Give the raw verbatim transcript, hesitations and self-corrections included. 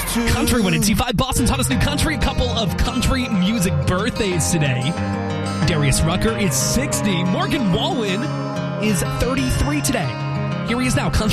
Country one eighty five, Boston's hottest new country. A couple of country music birthdays today. Darius Rucker is sixty. Morgan Wallen is thirty-three today. Here he is now, country.